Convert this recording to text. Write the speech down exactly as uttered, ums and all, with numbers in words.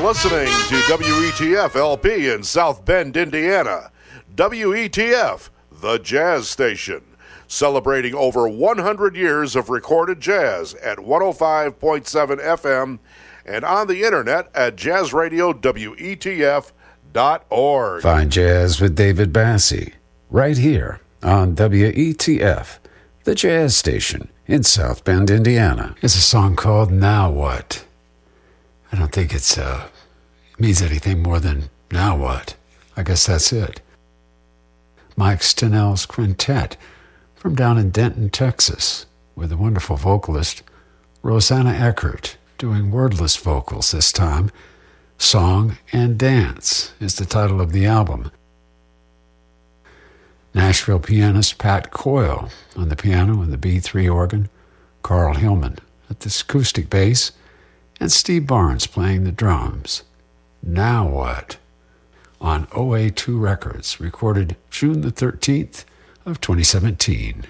listening to W E T F L P in South Bend, Indiana. W E T F, the jazz station, celebrating over one hundred years of recorded jazz at one oh five point seven F M and on the internet at jazz radio W E T F dot org. Fine Jazz with David Bassie, right here on W E T F, the jazz station in South Bend, Indiana. It's a song called Now What? I don't think it's uh, means anything more than now what. I guess that's it. Mike Stenell's Quintet from down in Denton, Texas, with the wonderful vocalist Rosanna Eckert doing wordless vocals this time. Song and Dance is the title of the album. Nashville pianist Pat Coyle on the piano and the B three organ, Carl Hillman at the acoustic bass, and Steve Barnes playing the drums. Now What? On O A two Records, recorded June the thirteenth of twenty seventeen.